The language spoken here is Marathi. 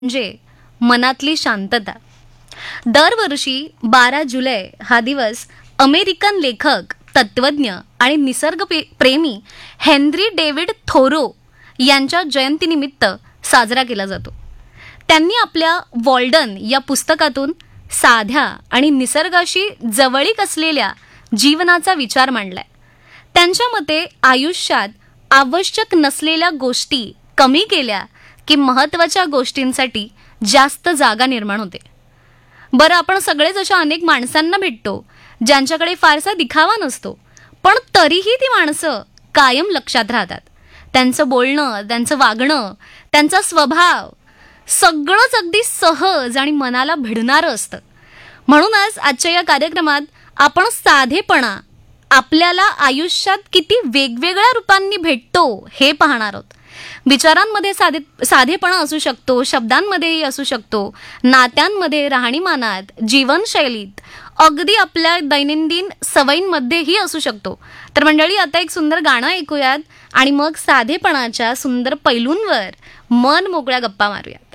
म्हणजे मनातली शांतता. दरवर्षी 12 जुलै हा दिवस अमेरिकन लेखक, तत्वज्ञ आणि निसर्गप्रेमी हेनरी डेव्हिड थोरो यांच्या जयंतीनिमित्त साजरा केला जातो. त्यांनी आपल्या वॉल्डन या पुस्तकातून साध्या आणि निसर्गाशी जवळीक असलेल्या जीवनाचा विचार मांडलाय. त्यांच्या मते आयुष्यात आवश्यक नसलेल्या गोष्टी कमी केल्या की महत्त्वाच्या गोष्टींसाठी जास्त जागा निर्माण होते. बरं, आपण सगळेच अशा अनेक माणसांना भेटतो ज्यांच्याकडे फारसा दिखावा नसतो, पण तरीही ती माणसं कायम लक्षात राहतात. त्यांचं बोलणं, त्यांचं वागणं, त्यांचा स्वभाव सगळंच अगदी सहज आणि मनाला भिडणारं असतं. म्हणूनच आजच्या या कार्यक्रमात आपण साधेपणा आपल्याला आयुष्यात किती वेगवेगळ्या रूपांनी भेटतो हे पाहणार आहोत. विचारांमध्ये साधेपणा असू शकतो, शब्दांमध्येही असू शकतो, नात्यांमध्ये, राहणीमानात, जीवनशैलीत, अगदी आपल्या दैनंदिन सवयींमध्येही असू शकतो. तर मंडळी, आता एक सुंदर गाणं ऐकूयात आणि मग साधेपणाच्या सुंदर पैलूंवर मन मोकळ्या गप्पा मारूयात.